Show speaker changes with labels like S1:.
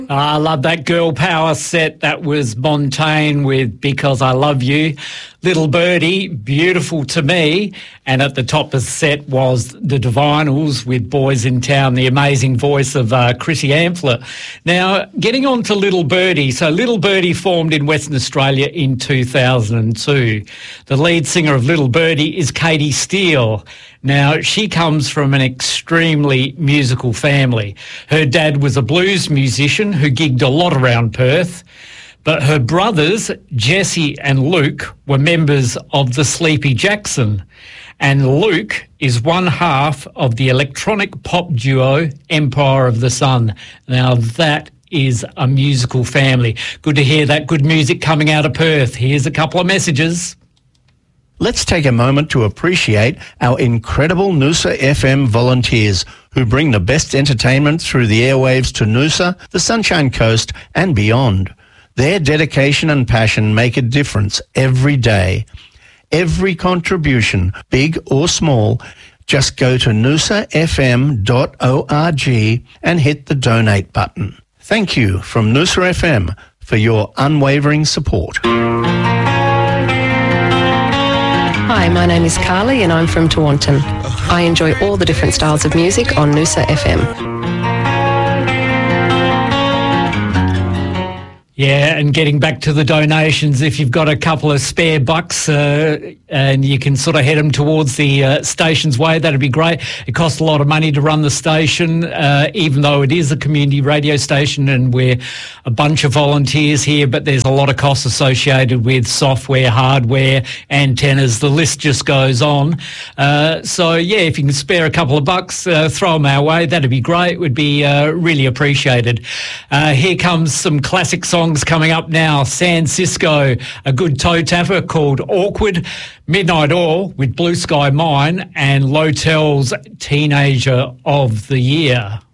S1: I love that girl power set. That was Montaigne with Because I Love You. Little Birdie, beautiful to me. And at the top of the set was the Divinals with Boys in Town, the amazing voice of Chrissy Ampler. Now, getting on to Little Birdie. So Little Birdie formed in Western Australia in 2002. The lead singer of Little Birdie is Katie Steele. Now, she comes from an extremely musical family. Her dad was a blues musician who gigged a lot around Perth, but her brothers, Jesse and Luke, were members of the Sleepy Jackson. And Luke is one half of the electronic pop duo Empire of the Sun. Now, that is a musical family. Good to hear that good music coming out of Perth. Here's a couple of messages.
S2: Let's take a moment to appreciate our incredible Noosa FM volunteers who bring the best entertainment through the airwaves to Noosa, the Sunshine Coast and beyond. Their dedication and passion make a difference every day. Every contribution, big or small, just go to noosafm.org and hit the donate button. Thank you from Noosa FM for your unwavering support.
S3: Hi, my name is Carly and I'm from Tewantin. I enjoy all the different styles of music on Noosa FM.
S1: Yeah, and getting back to the donations, if you've got a couple of spare bucks and you can sort of head them towards the station's way, that'd be great. It costs a lot of money to run the station, even though it is a community radio station and we're a bunch of volunteers here, but there's a lot of costs associated with software, hardware, antennas. The list just goes on. So, yeah, if you can spare a couple of bucks, throw them our way. That'd be great. Would be really appreciated. Here comes some classic songs coming up now. San Cisco, a good toe tapper called Awkward, Midnight Oil with Blue Sky Mine, and Lotel's Teenager of the Year.